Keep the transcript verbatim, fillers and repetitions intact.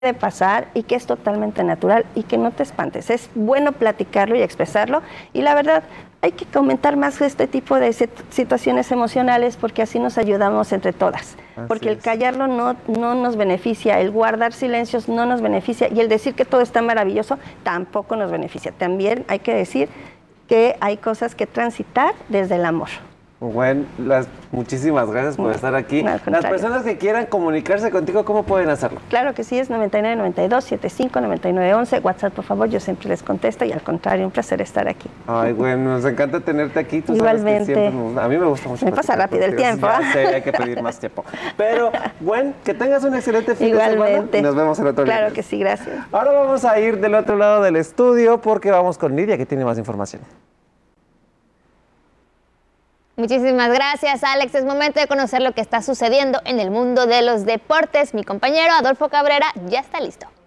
de pasar y que es totalmente natural y que no te espantes. Es bueno platicarlo y expresarlo y la verdad hay que comentar más este tipo de situaciones emocionales porque así nos ayudamos entre todas. Así porque el callarlo no, no nos beneficia, el guardar silencios no nos beneficia y el decir que todo está maravilloso tampoco nos beneficia. También hay que decir que hay cosas que transitar desde el amor. Bueno, las, muchísimas gracias por no, estar aquí. No, las personas que quieran comunicarse contigo, ¿cómo pueden hacerlo? Claro que sí, es noventa y nueve, noventa y dos, setenta y cinco, noventa y nueve, once. WhatsApp, por favor, yo siempre les contesto y al contrario, un placer estar aquí. Ay, bueno, nos encanta tenerte aquí. Tú Igualmente. Sabes que siempre nos, a mí me gusta mucho. Me pasa rápido el tiempo. Ya sé, hay que pedir más tiempo. Pero, bueno, que tengas un excelente fin Igualmente. de semana y nos vemos el otro día. Claro que sí, gracias. Ahora vamos a ir del otro lado del estudio porque vamos con Lidia, que tiene más información. Muchísimas gracias, Alex. Es momento de conocer lo que está sucediendo en el mundo de los deportes. Mi compañero Adolfo Cabrera ya está listo.